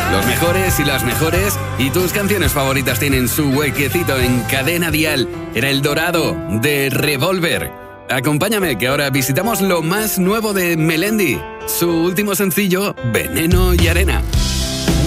Los mejores y las mejores y tus canciones favoritas tienen su huequecito en Cadena Dial. Era El Dorado de Revolver. Acompáñame que ahora visitamos lo más nuevo de Melendi, su último sencillo, Veneno y Arena.